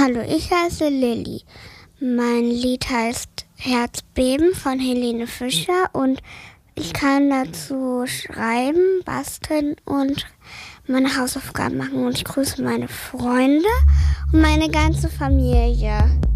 Hallo, ich heiße Lilly. Mein Lied heißt Herzbeben von Helene Fischer und ich kann dazu schreiben, basteln und meine Hausaufgaben machen und ich grüße meine Freunde und meine ganze Familie.